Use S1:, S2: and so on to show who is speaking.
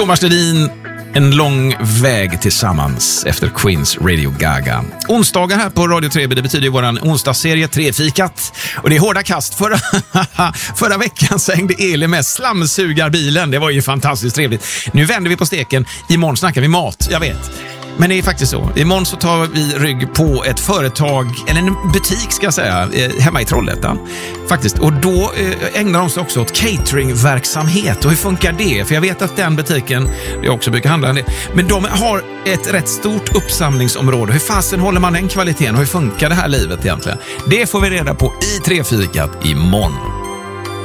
S1: Thomas Ledin, en lång väg tillsammans efter Queens Radio Gaga. Onsdagar här på Radio 3, det betyder ju våran onsdagsserie Trefikat. Och det är hårda kast. Förra veckan så hängde Eli med slamsugarbilen. Det var ju fantastiskt trevligt. Nu vänder vi på steken. Imorgon snackar vi mat, jag vet. Men det är faktiskt så. Imorgon så tar vi rygg på ett företag, eller en butik ska jag säga, hemma i Trollhättan. Faktiskt. Och då ägnar de sig också åt cateringverksamhet. Och hur funkar det? För jag vet att den butiken, jag också brukar handla en del, men de har ett rätt stort uppsamlingsområde. Hur fasen håller man den kvaliteten? Och hur funkar det här livet egentligen? Det får vi reda på i Trefikat imorgon.